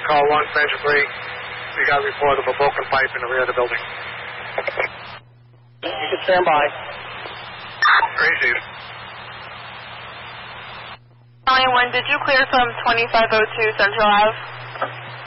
Call 1, Station 3. We got a report of a broken pipe in the rear of the building. You can stand by. Received. Line 1, did you clear from 2502 Central Ave?